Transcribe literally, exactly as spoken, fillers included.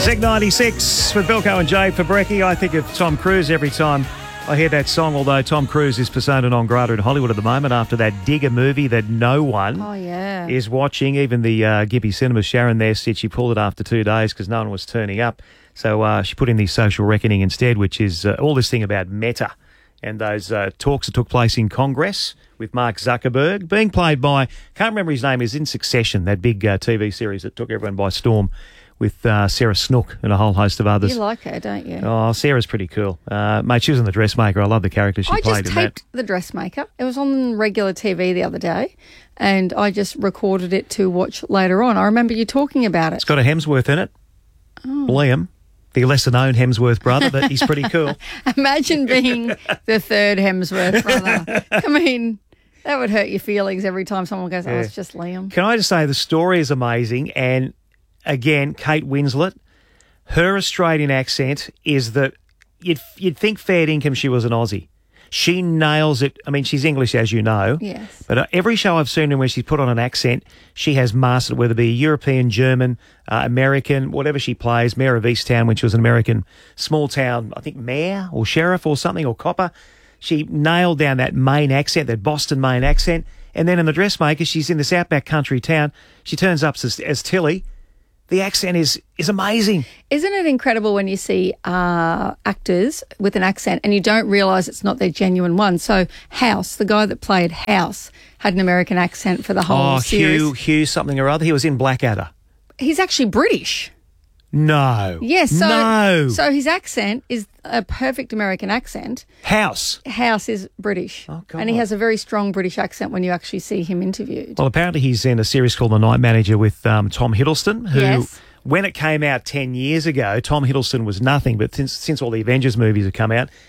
Zig ninety-six with Bilko and Jay for brekkie. I think of Tom Cruise every time I hear that song, although Tom Cruise is persona non grata in Hollywood at the moment after that Digger movie that no one oh, yeah. is watching. Even the uh, Gibby Cinema, Sharon there said she pulled it after two days because no one was turning up. So uh, she put in the Social Reckoning instead, which is uh, all this thing about Meta and those uh, talks that took place in Congress with Mark Zuckerberg, being played by, can't remember his name, is in Succession, that big uh, T V series that took everyone by storm, with uh, Sarah Snook and a whole host of others. You like her, don't you? Oh, Sarah's pretty cool. Uh, mate, she was in The Dressmaker. I love the character she I played just in that. taped The Dressmaker. It was on regular T V the other day, and I just recorded it to watch later on. I remember you talking about it. It's got a Hemsworth in it. Oh. Liam, the lesser-known Hemsworth brother, but he's pretty cool. Imagine being the third Hemsworth brother. I mean, that would hurt your feelings every time someone goes, oh, Yeah. it's just Liam. Can I just say the story is amazing, and again, Kate Winslet, her Australian accent is that you'd, you'd think fair income she was an Aussie. She nails it. I mean, she's English, as you know. Yes. But uh, every show I've seen her where she's put on an accent, she has mastered it, whether it be European, German, uh, American, whatever she plays. Mayor of Easttown, when she was an American small town, I think mayor or sheriff or something, or copper. She nailed down that Maine accent, that Boston Maine accent. And then in The Dressmaker, she's in this outback country town. She turns up as, as Tilly. The accent is is amazing. Isn't it incredible when you see uh, actors with an accent and you don't realise it's not their genuine one? So House, the guy that played House, had an American accent for the whole oh, series. Hugh, Hugh something or other. He was in Blackadder. He's actually British. No. Yes. So, no. So his accent is a perfect American accent. House. House is British. Oh, God. And he has a very strong British accent when you actually see him interviewed. Well, apparently he's in a series called The Night Manager with um, Tom Hiddleston, who, yes. when it came out ten years ago, Tom Hiddleston was nothing, but since, since all the Avengers movies have come out,